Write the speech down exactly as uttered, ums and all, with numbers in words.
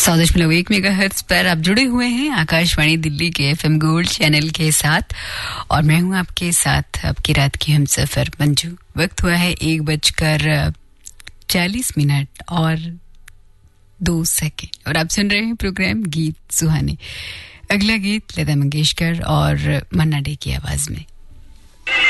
सौ दशमलव एक मेगाहर्ट्ज पर आप जुड़े हुए हैं आकाशवाणी दिल्ली के एफएम गोल्ड चैनल के साथ और मैं हूं आपके साथ आपकी रात की हमसफर मंजू। वक्त हुआ है एक बजकर चालीस मिनट और दो सेकंड और आप सुन रहे हैं प्रोग्राम गीत सुहाने। अगला गीत लता मंगेशकर और मन्ना डे की आवाज में।